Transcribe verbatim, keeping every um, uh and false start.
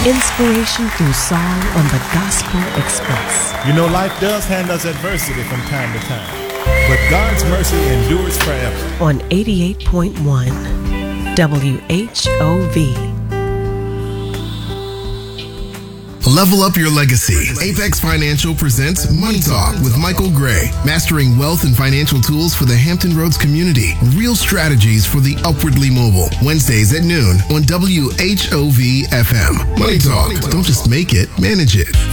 Inspiration through song on the Gospel Express. You know, life does hand us adversity from time to time, but God's mercy endures forever. On eighty-eight point one W H O V. Level up your legacy. Apex Financial presents Money Talk with Michael Gray. Mastering wealth and financial tools for the Hampton Roads community. Real strategies for the upwardly mobile. Wednesdays at noon on W H O V F M. Money Talk. Don't just make it, manage it.